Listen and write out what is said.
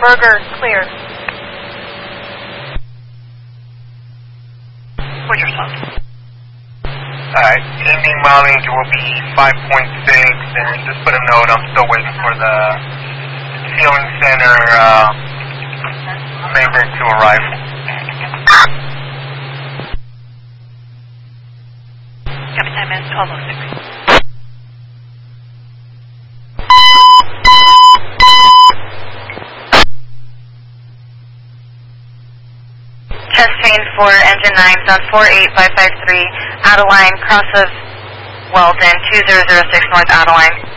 Burger, clear. What's your stop? Ending mileage will be 5.6, and just put a note, I'm still waiting for the fueling center member to arrive. Copy, 10 minutes, 12:06. Test chain for engine 9, zone 48553, out of line, cross of Weldon, 2006 north, out of line.